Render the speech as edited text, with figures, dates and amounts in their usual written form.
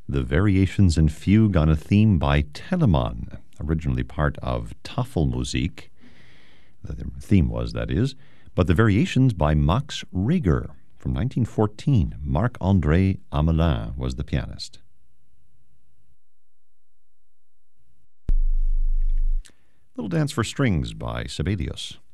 the Variations and Fugue on a Theme by Telemann, originally part of Tafelmusik. The theme was, that is, but the Variations by Max Reger from 1914. Marc-André Amelin was the pianist. Little Dance for Strings by Sibelius.